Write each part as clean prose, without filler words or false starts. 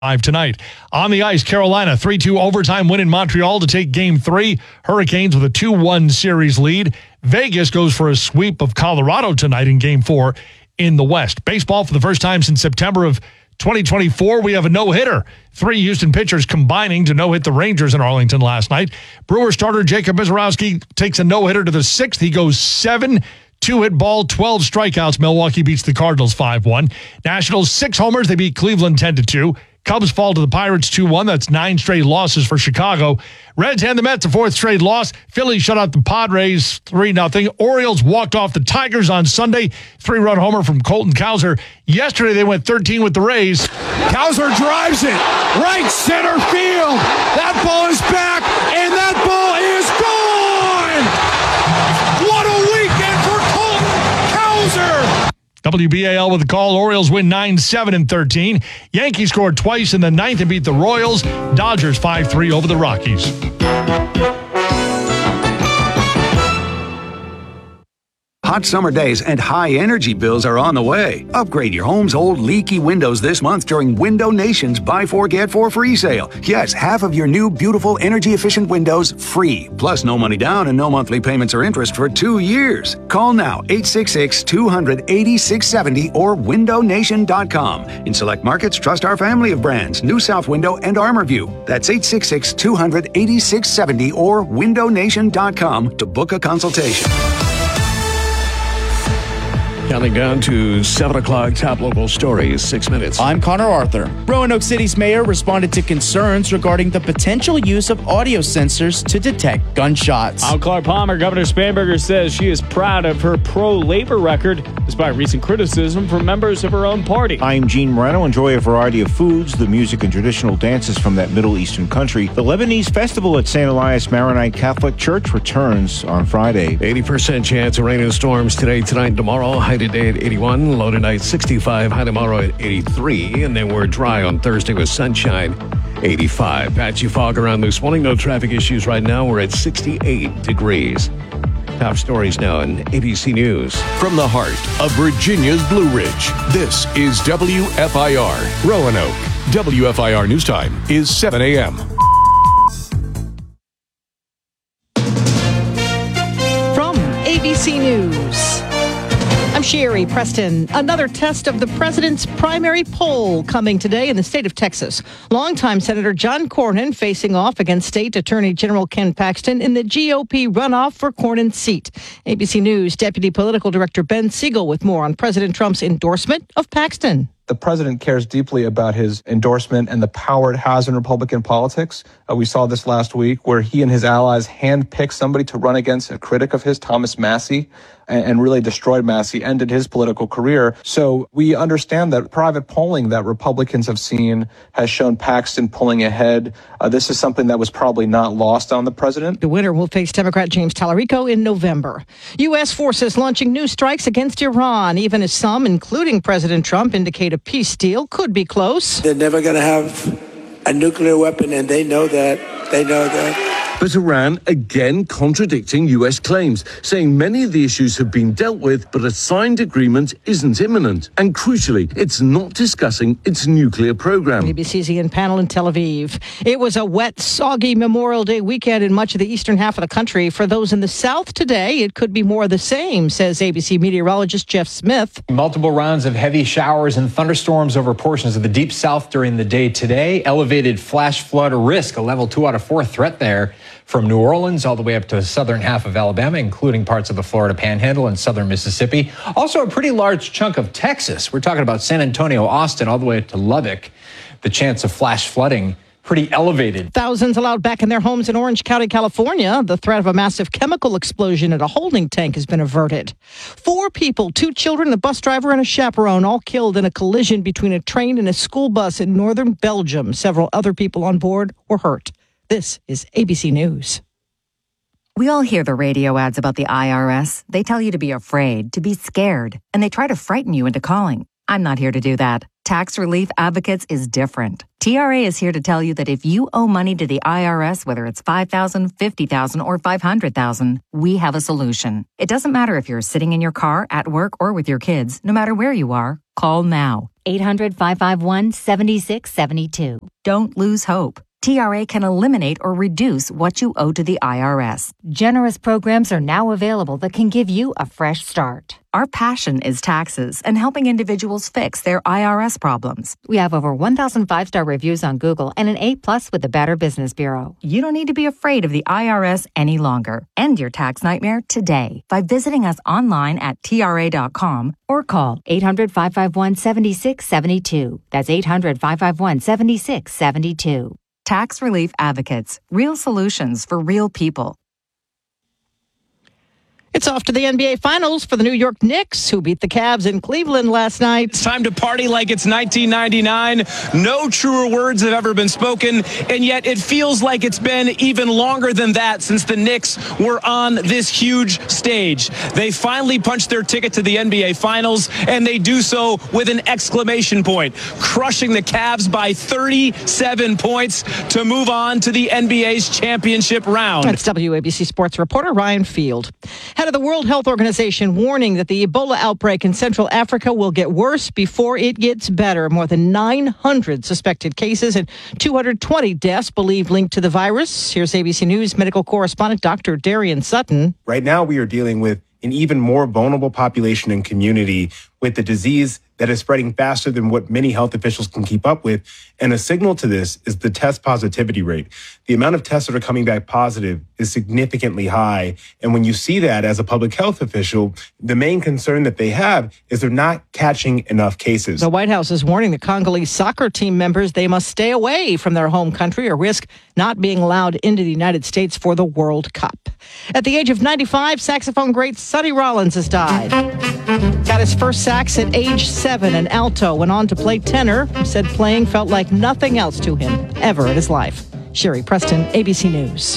tonight. On the ice, Carolina 3-2 overtime win in Montreal to take Game 3. Hurricanes with a 2-1 series lead. Vegas goes for a sweep of Colorado tonight in Game 4 in the West. Baseball for the first time since September of 2024, we have a no-hitter. 3 Houston pitchers combining to no-hit the Rangers in Arlington last night. Brewer starter Jacob Misiorowski takes a no-hitter to the 6th. He goes 7 2-hit ball, 12 strikeouts. Milwaukee beats the Cardinals 5-1. Nationals 6 homers. They beat Cleveland 10-2. Cubs fall to the Pirates 2-1. That's 9 straight losses for Chicago. Reds hand the Mets a 4th straight loss. Phillies shut out the Padres 3-0. Orioles walked off the Tigers on Sunday. 3-run homer from Colton Cowser. Yesterday they went 13 with the Rays. Cowser drives it right center field. That ball is back, and that ball is gone. What a weekend for Colton Cowser. WBAL with the call. Orioles win 9-7 and 13. Yankees scored twice in the 9th and beat the Royals. Dodgers 5-3 over the Rockies. Hot summer days and high energy bills are on the way. Upgrade your home's old leaky windows this month during Window Nation's Buy 4 Get 4 free sale. Yes, half of your new beautiful energy efficient windows free. Plus no money down and no monthly payments or interest for 2 years. Call now 866-200-8670 or windownation.com. In select markets, trust our family of brands, New South Window and ArmorView. That's 866-200-8670 or windownation.com to book a consultation. Counting down to 7 o'clock, top local stories, 6 minutes. I'm Connor Arthur. Roanoke City's mayor responded to concerns regarding the potential use of audio sensors to detect gunshots. I'm Clark Palmer. Governor Spanberger says she is proud of her pro-labor record, despite recent criticism from members of her own party. I'm Gene Moreno. Enjoy a variety of foods, the music and traditional dances from that Middle Eastern country. The Lebanese festival at St. Elias Maronite Catholic Church returns on Friday. 80% chance of rain and storms today, tonight, and tomorrow. High today at 81, low tonight 65, high tomorrow at 83, and then we're dry on Thursday with sunshine, 85. Patchy fog around this morning, no traffic issues right now. We're at 68 degrees. Top stories now in ABC News. From the heart of Virginia's Blue Ridge, this is WFIR Roanoke. WFIR News Time is 7 a.m. From ABC News, I'm Sherry Preston. Another test of the president's primary poll coming today in the state of Texas. Longtime Senator John Cornyn facing off against State Attorney General Ken Paxton in the GOP runoff for Cornyn's seat. ABC News Deputy Political Director Ben Siegel with more on President Trump's endorsement of Paxton. The president cares deeply about his endorsement and the power it has in Republican politics. We saw this last week where he and his allies handpicked somebody to run against a critic of his, Thomas Massie, and really destroyed Massie, ended his political career. So we understand that private polling that Republicans have seen has shown Paxton pulling ahead. This is something that was probably not lost on the president. The winner will face Democrat James Tallarico in November. U.S. forces launching new strikes against Iran, even as some, including President Trump, indicate a peace deal could be close. They're never going to have a nuclear weapon, and they know that. They know that. But Iran again contradicting U.S. claims, saying many of the issues have been dealt with, but a signed agreement isn't imminent. And crucially, it's not discussing its nuclear program. ABC's Ian Panel in Tel Aviv. It was a wet, soggy Memorial Day weekend in much of the eastern half of the country. For those in the south today, it could be more of the same, says ABC meteorologist Jeff Smith. Multiple rounds of heavy showers and thunderstorms over portions of the deep south during the day today. Elevated flash flood risk, a level 2 out of 4 threat there. From New Orleans all the way up to the southern half of Alabama, including parts of the Florida Panhandle and southern Mississippi. Also a pretty large chunk of Texas. We're talking about San Antonio, Austin, all the way up to Lubbock. The chance of flash flooding pretty elevated. Thousands allowed back in their homes in Orange County, California. The threat of a massive chemical explosion at a holding tank has been averted. 4 people, 2 children, a bus driver, and a chaperone, all killed in a collision between a train and a school bus in northern Belgium. Several other people on board were hurt. This is ABC News. We all hear the radio ads about the IRS. They tell you to be afraid, to be scared, and they try to frighten you into calling. I'm not here to do that. Tax Relief Advocates is different. TRA is here to tell you that if you owe money to the IRS, whether it's $5,000, $50,000, or $500,000, we have a solution. It doesn't matter if you're sitting in your car, at work, or with your kids. No matter where you are, Call now. 800-551-7672. Don't lose hope. TRA can eliminate or reduce what you owe to the IRS. Generous programs are now available that can give you a fresh start. Our passion is taxes and helping individuals fix their IRS problems. We have over 1,000 5-star reviews on Google and an A+ with the Better Business Bureau. You don't need to be afraid of the IRS any longer. End your tax nightmare today by visiting us online at TRA.com or call 800-551-7672. That's 800-551-7672. Tax Relief Advocates. Real solutions for real people. It's off to the NBA Finals for the New York Knicks, who beat the Cavs in Cleveland last night. It's time to party like it's 1999. No truer words have ever been spoken, and yet it feels like it's been even longer than that since the Knicks were on this huge stage. They finally punched their ticket to the NBA Finals, and they do so with an exclamation point, crushing the Cavs by 37 points to move on to the NBA's championship round. That's WABC Sports reporter Ryan Field. Head of the World Health Organization warning that the Ebola outbreak in Central Africa will get worse before it gets better. More than 900 suspected cases and 220 deaths believed linked to the virus. Here's ABC News medical correspondent Dr. Darian Sutton. Right now, we are dealing with an even more vulnerable population and community with the disease that is spreading faster than what many health officials can keep up with. And a signal to this is the test positivity rate. The amount of tests that are coming back positive is significantly high. And when you see that as a public health official, the main concern that they have is they're not catching enough cases. The White House is warning the Congolese soccer team members they must stay away from their home country or risk not being allowed into the United States for the World Cup. At the age of 95, saxophone great Sonny Rollins has died. Got his first sax at age 7 in alto, went on to play tenor, said playing felt like nothing else to him ever in his life. Sherry Preston, ABC News.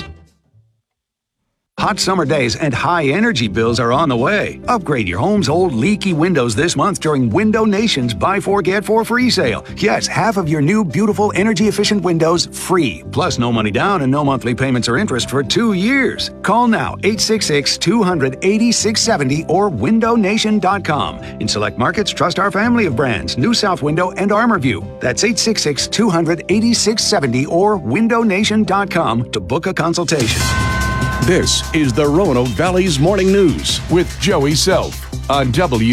Hot summer days and high energy bills are on the way. Upgrade your home's old leaky windows this month during Window Nation's Buy 4 Get 4 free sale. Yes, half of your new beautiful energy efficient windows free. Plus no money down and no monthly payments or interest for 2 years. Call now 866-200-8670 or windownation.com. In select markets, trust our family of brands, New South Window and ArmorView. That's 866-200-8670 or windownation.com to book a consultation. This is the Roanoke Valley's Morning News with Joey Self on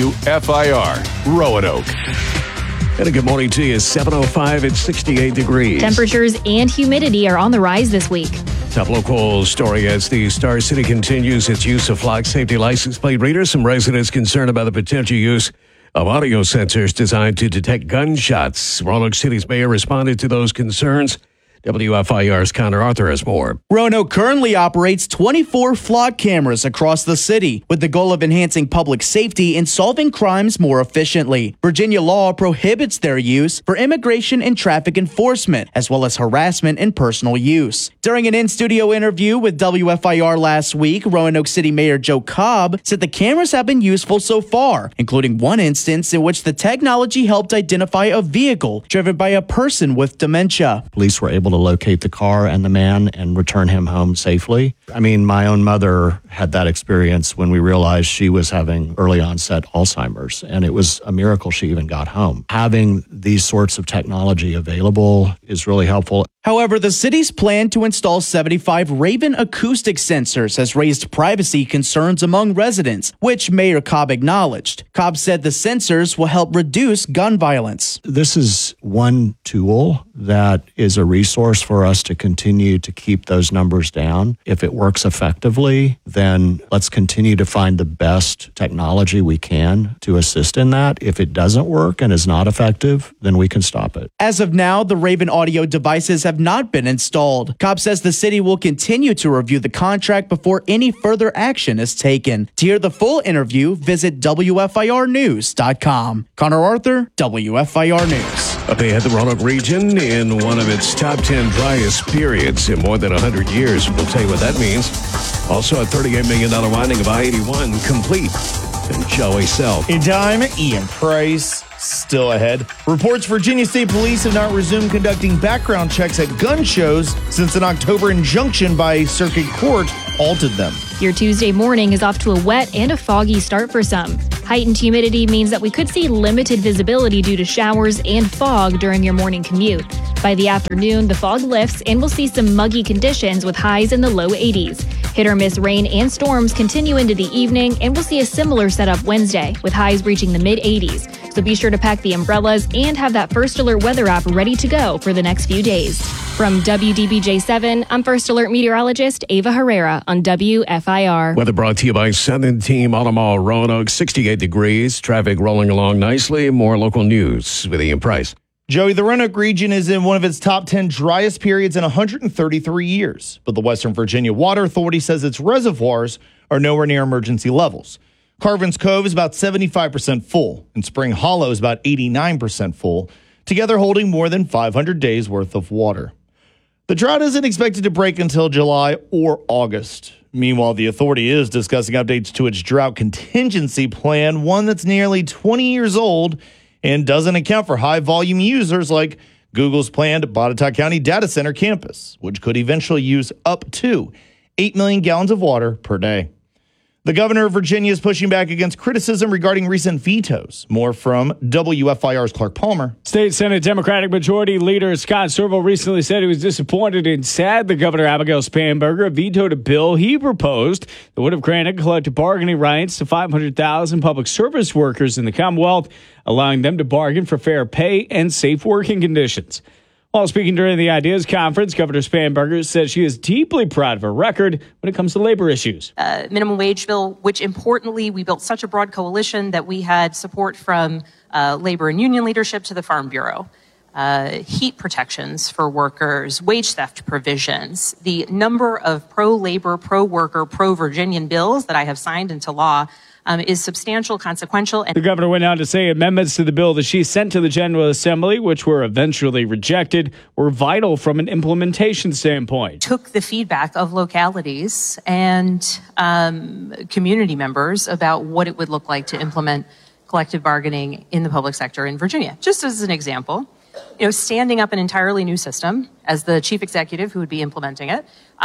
WFIR Roanoke. And a good morning to you. 7:05 at 68 degrees. Temperatures and humidity are on the rise this week. Top local story as the Star City continues its use of flock safety license plate readers. Some residents concerned about the potential use of audio sensors designed to detect gunshots. Roanoke City's mayor responded to those concerns. WFIR's Connor Arthur has more. Roanoke currently operates 24 flock cameras across the city with the goal of enhancing public safety and solving crimes more efficiently. Virginia law prohibits their use for immigration and traffic enforcement, as well as harassment and personal use. During an in-studio interview with WFIR last week, Roanoke City Mayor Joe Cobb said the cameras have been useful so far, including one instance in which the technology helped identify a vehicle driven by a person with dementia. Police were able to locate the car and the man and return him home safely. I mean, my own mother had that experience when we realized she was having early onset Alzheimer's, and it was a miracle she even got home. Having these sorts of technology available is really helpful. However, the city's plan to install 75 Raven acoustic sensors has raised privacy concerns among residents, which Mayor Cobb acknowledged. Cobb said the sensors will help reduce gun violence. This is one tool that is a resource for us to continue to keep those numbers down. If it works effectively, then let's continue to find the best technology we can to assist in that. If it doesn't work and is not effective, then we can stop it. As of now, the Raven audio devices have not been installed. Cobb says the city will continue to review the contract before any further action is taken. To hear the full interview, visit WFIRnews.com. Connor Arthur, WFIR News. They had the Roanoke region in one of its top 10 driest periods in more than 100 years. We'll tell you what that means. Also, a $38 million winding of I-81 complete. And Joey Self. In time, Ian Price still ahead. Reports Virginia State Police have not resumed conducting background checks at gun shows since an October injunction by Circuit Court halted them. Your Tuesday morning is off to a wet and a foggy start for some. Heightened humidity means that we could see limited visibility due to showers and fog during your morning commute. By the afternoon, the fog lifts and we'll see some muggy conditions with highs in the low 80s. Hit or miss rain and storms continue into the evening, and we'll see a similar setup Wednesday with highs reaching the mid-80s. So be sure to pack the umbrellas and have that First Alert weather app ready to go for the next few days. From WDBJ7, I'm First Alert meteorologist Ava Herrera on WFIR. Weather brought to you by Southern Team Automall Roanoke, 68 degrees. Traffic rolling along nicely. More local news with Ian Price. Joey, the Roanoke region is in one of its top 10 driest periods in 133 years. But the Western Virginia Water Authority says its reservoirs are nowhere near emergency levels. Carvin's Cove is about 75% full, and Spring Hollow is about 89% full, together holding more than 500 days worth of water. The drought isn't expected to break until July or August. Meanwhile, the authority is discussing updates to its drought contingency plan, one that's nearly 20 years old and doesn't account for high-volume users like Google's planned Botetourt County Data Center campus, which could eventually use up to 8 million gallons of water per day. The governor of Virginia is pushing back against criticism regarding recent vetoes. More from WFIR's Clark Palmer. State Senate Democratic Majority Leader Scott Serval recently said he was disappointed and sad that Governor Abigail Spanberger vetoed a bill he proposed that would have granted collective bargaining rights to 500,000 public service workers in the Commonwealth, allowing them to bargain for fair pay and safe working conditions. While speaking during the Ideas Conference, Governor Spanberger said she is deeply proud of her record when it comes to labor issues. Minimum wage bill, which importantly, we built such a broad coalition that we had support from labor and union leadership to the Farm Bureau. Heat protections for workers, wage theft provisions, the number of pro-labor, pro-worker, pro-Virginian bills that I have signed into law is substantial, consequential. The governor went on to say amendments to the bill that she sent to the General Assembly, which were eventually rejected, were vital from an implementation standpoint. Took the feedback of localities and community members about what it would look like to implement collective bargaining in the public sector in Virginia. Just as an example, standing up an entirely new system as the chief executive who would be implementing it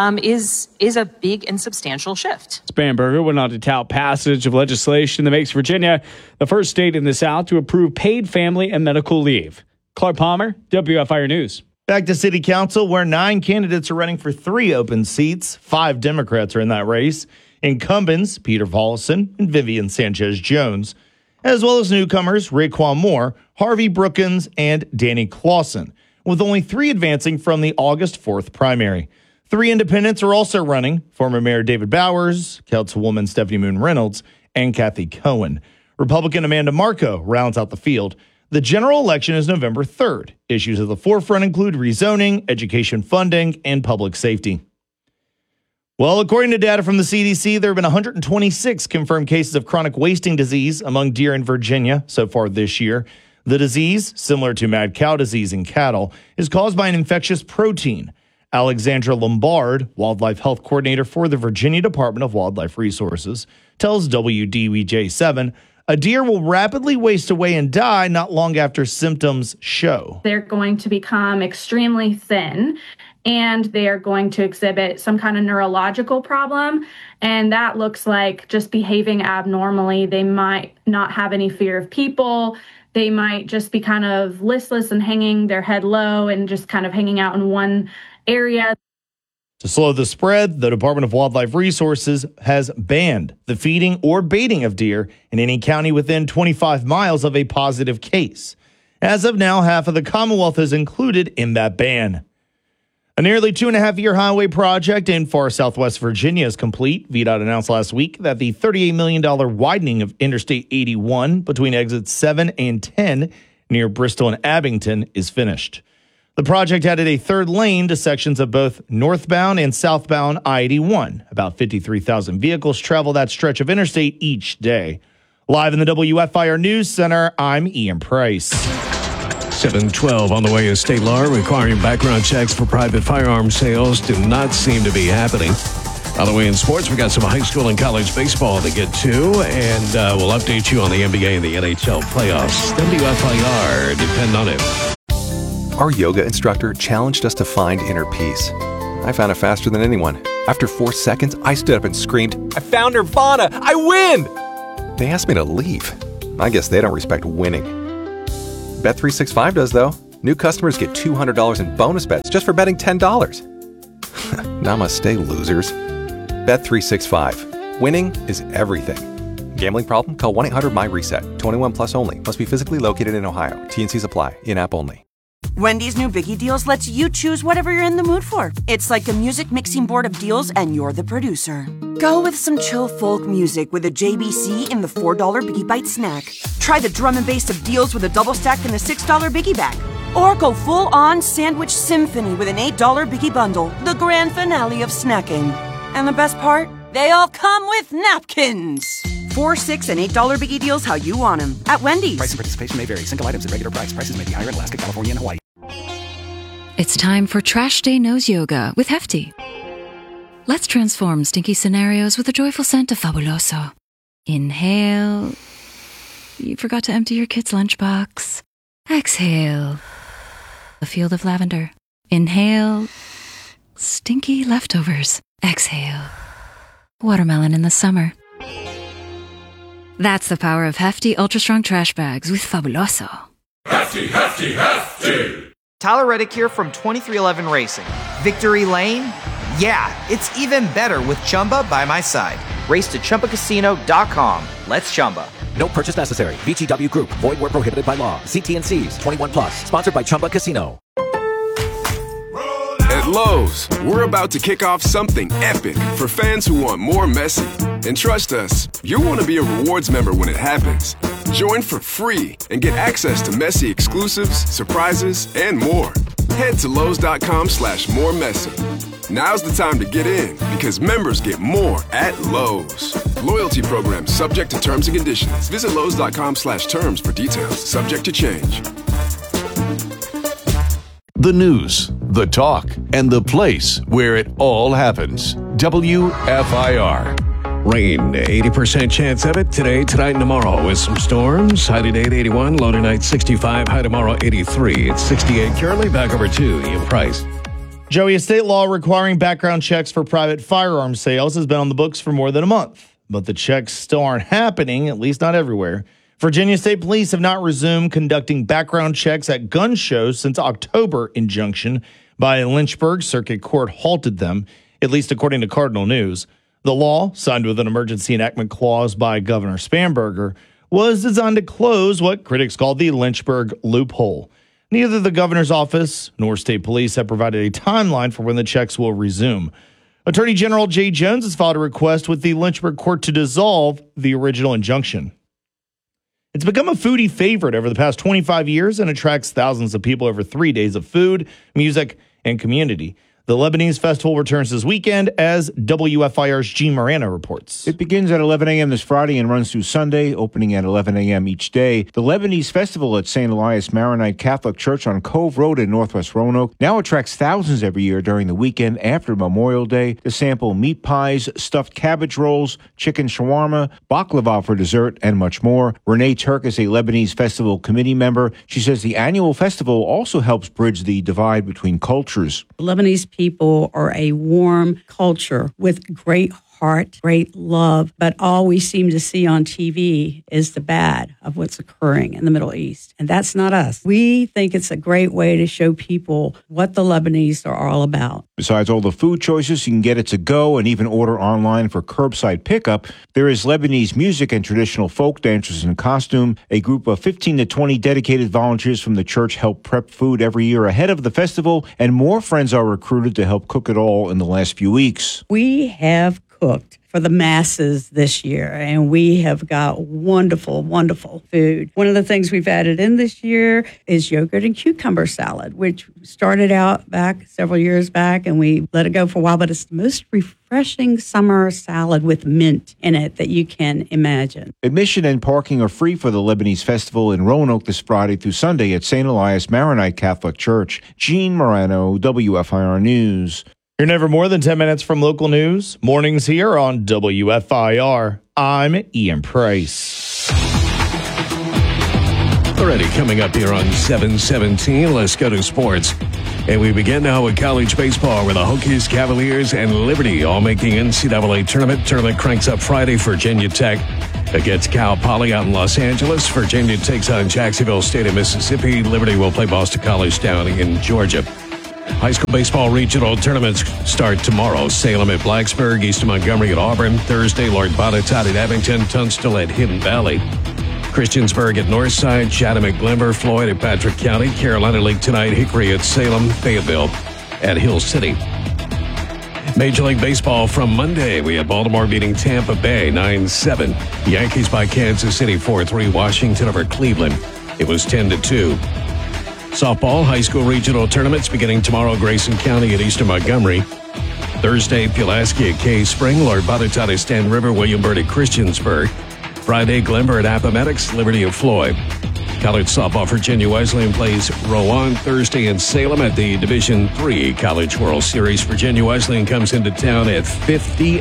is a big and substantial shift. Spanberger went on to tout passage of legislation that makes Virginia the first state in the South to approve paid family and medical leave. Clark Palmer, WFIR News. Back to City Council, where 9 candidates are running for 3 open seats. 5 Democrats are in that race. Incumbents, Peter Volleson and Vivian Sanchez-Jones, as well as newcomers Raekwon Moore, Harvey Brookins, and Danny Clausen, with only 3 advancing from the August 4th primary. 3 independents are also running: former Mayor David Bowers, Councilwoman Stephanie Moon Reynolds, and Kathy Cohen. Republican Amanda Marco rounds out the field. The general election is November 3rd. Issues at the forefront include rezoning, education funding, and public safety. Well, according to data from the CDC, there have been 126 confirmed cases of chronic wasting disease among deer in Virginia so far this year. The disease, similar to mad cow disease in cattle, is caused by an infectious protein. Alexandra Lombard, Wildlife Health Coordinator for the Virginia Department of Wildlife Resources, tells WDBJ7 a deer will rapidly waste away and die not long after symptoms show. They're going to become extremely thin, and they are going to exhibit some kind of neurological problem. And that looks like just behaving abnormally. They might not have any fear of people. They might just be kind of listless and hanging their head low and just kind of hanging out in one area. To slow the spread, the Department of Wildlife Resources has banned the feeding or baiting of deer in any county within 25 miles of a positive case. As of now, half of the Commonwealth is included in that ban. A nearly 2.5-year highway project in far southwest Virginia is complete. VDOT announced last week that the $38 million widening of Interstate 81 between exits 7 and 10 near Bristol and Abington is finished. The project added a third lane to sections of both northbound and southbound I-81. About 53,000 vehicles travel that stretch of interstate each day. Live in the WFIR News Center, I'm Ian Price. 712 on the way is state law requiring background checks for private firearm sales do not seem to be happening. On the way in sports, we got some high school and college baseball to get to, and we'll update you on the NBA and the NHL playoffs. WFIR, depend on it. Our yoga instructor challenged us to find inner peace. I found it faster than anyone. After 4 seconds, I stood up and screamed, "I found Nirvana! I win!" They asked me to leave. I guess they don't respect winning. Bet365 does, though. New customers get $200 in bonus bets just for betting $10. Namaste, losers. Bet365. Winning is everything. Gambling problem? Call 1-800-MY-RESET. 21 plus only. Must be physically located in Ohio. T&Cs apply. In-app only. Wendy's new Biggie Deals lets you choose whatever you're in the mood for. It's like a music mixing board of deals, and you're the producer. Go with some chill folk music with a JBC in the $4 Biggie Bite snack. Try the drum and bass of deals with a double stack in the $6 Biggie Bag. Or go full-on sandwich symphony with an $8 Biggie Bundle, the grand finale of snacking. And the best part? They all come with napkins. $4, $6, and $8 Biggie Deals how you want them at Wendy's. Price and participation may vary. Single items at regular price. Prices may be higher in Alaska, California, and Hawaii. It's time for Trash Day Nose Yoga with Hefty. Let's transform stinky scenarios with a joyful scent of Fabuloso. Inhale. You forgot to empty your kid's lunchbox. Exhale. A field of lavender. Inhale. Stinky leftovers. Exhale. Watermelon in the summer. That's the power of Hefty Ultra Strong Trash Bags with Fabuloso. Hefty, hefty, hefty! Tyler Reddick here from 2311 Racing. Victory Lane? Yeah, it's even better with Chumba by my side. Race to ChumbaCasino.com. Let's Chumba. No purchase necessary. VGW Group. Void where prohibited by law. See T&Cs. 21 plus. Sponsored by Chumba Casino. At Lowe's, we're about to kick off something epic for fans who want more Messi. And trust us, you'll want to be a rewards member when it happens. Join for free and get access to Messi exclusives, surprises, and more. Head to Lowe's.com/more Messi. Now's the time to get in because members get more at Lowe's. Loyalty program subject to terms and conditions. Visit Lowe's.com/terms for details. Subject to change. The news, the talk, and the place where it all happens. WFIR. Rain, 80% chance of it today, tonight, and tomorrow with some storms. High today at 81, low tonight 65, high tomorrow 83. It's 68 currently. Back over to Ian Price. Joey, a state law requiring background checks for private firearm sales has been on the books for more than a month. But the checks still aren't happening, at least not everywhere. Virginia State Police have not resumed conducting background checks at gun shows since October. Injunction by Lynchburg Circuit Court halted them, at least according to Cardinal News. The law, signed with an emergency enactment clause by Governor Spanberger, was designed to close what critics called the Lynchburg loophole. Neither the governor's office nor state police have provided a timeline for when the checks will resume. Attorney General Jay Jones has filed a request with the Lynchburg court to dissolve the original injunction. It's become a foodie favorite over the past 25 years and attracts thousands of people over 3 days of food, music, and community. The Lebanese festival returns this weekend, as WFIR's Gene Morano reports. It begins at 11 a.m. this Friday and runs through Sunday, opening at 11 a.m. each day. The Lebanese festival at St. Elias Maronite Catholic Church on Cove Road in Northwest Roanoke now attracts thousands every year during the weekend after Memorial Day to sample meat pies, stuffed cabbage rolls, chicken shawarma, baklava for dessert, and much more. Renee Turk is a Lebanese festival committee member. She says the annual festival also helps bridge the divide between cultures. Lebanese people are a warm culture with great heart, great love, but all we seem to see on TV is the bad of what's occurring in the Middle East. And that's not us. We think it's a great way to show people what the Lebanese are all about. Besides all the food choices, you can get it to go and even order online for curbside pickup. There is Lebanese music and traditional folk dancers in costume. A group of 15 to 20 dedicated volunteers from the church help prep food every year ahead of the festival, and more friends are recruited to help cook it all in the last few weeks. We have cooked for the masses this year, and we have got wonderful, wonderful food. One of the things we've added in this year is yogurt and cucumber salad, which started out back several years back, and we let it go for a while, but it's the most refreshing summer salad with mint in it that you can imagine. Admission and parking are free for the Lebanese Festival in Roanoke this Friday through Sunday at St. Elias Maronite Catholic Church. Gene Morano, WFIR News. You're never more than 10 minutes from local news. Mornings here on WFIR. I'm Ian Price. Already coming up here on 717. Let's go to sports. And we begin now with college baseball, where the Hokies, Cavaliers, and Liberty all making NCAA tournament. Tournament cranks up Friday. Virginia Tech against Cal Poly out in Los Angeles. Virginia takes on Jacksonville State of Mississippi. Liberty will play Boston College down in Georgia. High school baseball regional tournaments start tomorrow. Salem at Blacksburg, Eastern Montgomery at Auburn. Thursday, Lord Botetourt at Abington, Tunstall at Hidden Valley. Christiansburg at Northside, Chatham at Glenver, Floyd at Patrick County. Carolina League tonight, Hickory at Salem, Fayetteville at Hill City. Major League Baseball from Monday. We had Baltimore beating Tampa Bay 9-7. Yankees by Kansas City 4-3. Washington over Cleveland. It was 10-2. Softball, high school regional tournaments beginning tomorrow. Grayson County at Eastern Montgomery. Thursday, Pulaski at Cave Spring. Lord Botetourt at Stand River. William Byrd at Christiansburg. Friday, Glenver at Appomattox. Liberty at Floyd. College softball, Virginia Wesleyan plays Rowan Thursday in Salem at the Division III College World Series. Virginia Wesleyan comes into town at 50-0.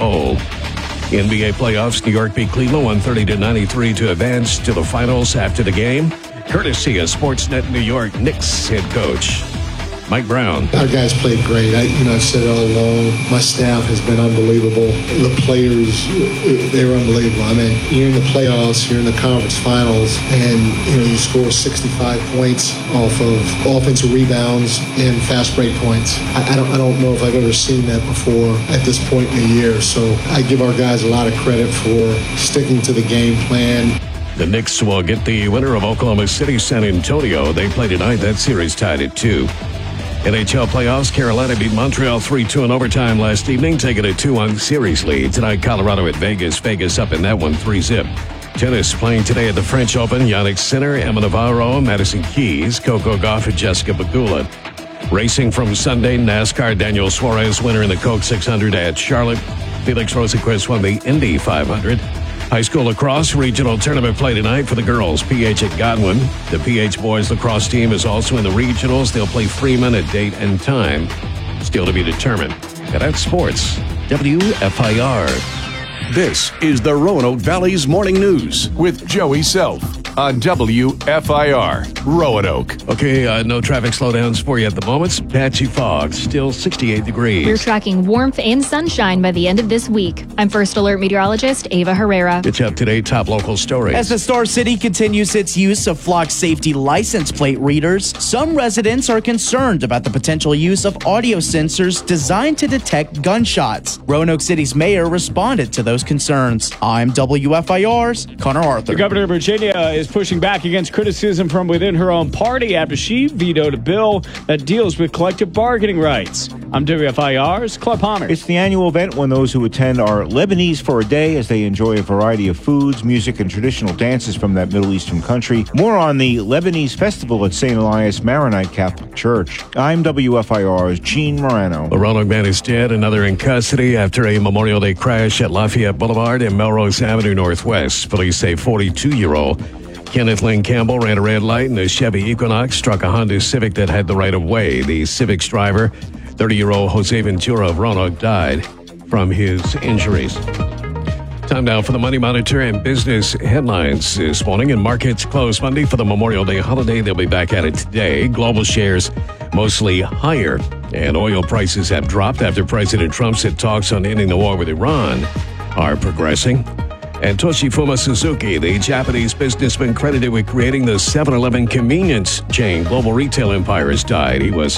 NBA playoffs, New York beat Cleveland 130-93 to advance to the finals after the game. Courtesy of Sportsnet New York Knicks head coach Mike Brown. Our guys played great. I've said it all along. My staff has been unbelievable. The players, they were unbelievable. I mean, you're in the playoffs, you're in the conference finals, and you score 65 points off of offensive rebounds and fast break points. I don't know if I've ever seen that before at this point in the year. So I give our guys a lot of credit for sticking to the game plan. The Knicks will get the winner of Oklahoma City, San Antonio. They play tonight. That series tied at 2. NHL playoffs, Carolina beat Montreal 3-2 in overtime last evening, taking a 2-1 series lead. Tonight, Colorado at Vegas. Vegas up in that one, 3-0. Tennis playing today at the French Open. Yannick Sinner, Emma Navarro, Madison Keys, Coco Gauff, and Jessica Pegula. Racing from Sunday, NASCAR, Daniel Suarez, winner in the Coke 600 at Charlotte. Felix Rosenqvist won the Indy 500. High school lacrosse regional tournament play tonight for the girls. PH at Godwin. The PH boys lacrosse team is also in the regionals. They'll play Freeman at date and time. Still to be determined. And that's sports. WFIR. This is the Roanoke Valley's Morning News with Joey Self on WFIR Roanoke. Okay, no traffic slowdowns for you at the moment. Patchy fog, still 68 degrees. We're tracking warmth and sunshine by the end of this week. I'm First Alert meteorologist Ava Herrera. It's up to date top local stories. As the Star City continues its use of flock safety license plate readers, some residents are concerned about the potential use of audio sensors designed to detect gunshots. Roanoke City's mayor responded to those concerns. I'm WFIR's Connor Arthur. The governor of Virginia is pushing back against criticism from within her own party after she vetoed a bill that deals with collective bargaining rights. I'm WFIR's Club Palmer. It's the annual event when those who attend are Lebanese for a day as they enjoy a variety of foods, music, and traditional dances from that Middle Eastern country. More on the Lebanese Festival at St. Elias Maronite Catholic Church. I'm WFIR's Gene Morano. A Roanoke man is dead, another in custody after a Memorial Day crash at Lafayette Boulevard and Melrose Avenue Northwest. Police say 42-year-old Kenneth Lynn Campbell ran a red light in a Chevy Equinox, struck a Honda Civic that had the right of way. The Civic's driver, 30-year-old Jose Ventura of Roanoke, died from his injuries. Time now for the Money Monitor and business headlines this morning. And markets close Monday for the Memorial Day holiday. They'll be back at it today. Global shares mostly higher, and oil prices have dropped after President Trump said talks on ending the war with Iran are progressing. And Toshifuma Suzuki, the Japanese businessman credited with creating the 7-Eleven convenience chain global retail empire, has died. He was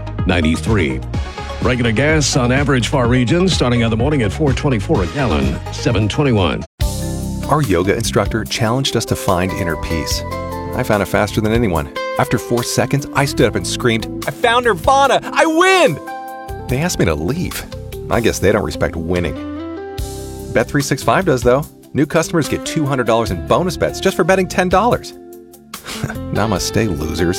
93. Regular gas on average for our region starting out the morning at $4.24 a gallon, $7.21. Our yoga instructor challenged us to find inner peace. I found it faster than anyone. After 4 seconds, I stood up and screamed, "I found Nirvana! I win!" They asked me to leave. I guess they don't respect winning. Bet365 does, though. New customers get $200 in bonus bets just for betting $10. Namaste, losers.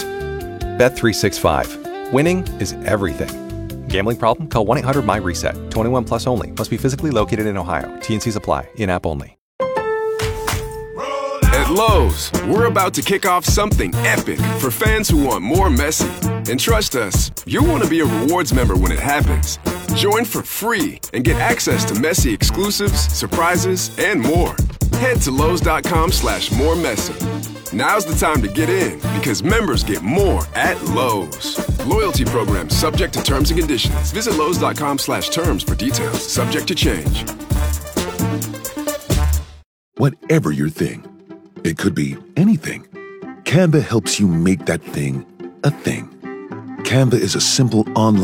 Bet365. Winning is everything. Gambling problem? Call 1-800-MY-RESET. 21 plus only. Must be physically located in Ohio. T&Cs apply. In-app only. At Lowe's, we're about to kick off something epic for fans who want more Messi. And trust us, you'll want to be a rewards member when it happens. Join for free and get access to Messi exclusives, surprises, and more. Head to Lowe's.com/moremessy. Now's the time to get in because members get more at Lowe's. Loyalty program subject to terms and conditions. Visit Lowe's.com/terms for details. Subject to change. Whatever your thing. It could be anything. Canva helps you make that thing a thing. Canva is a simple online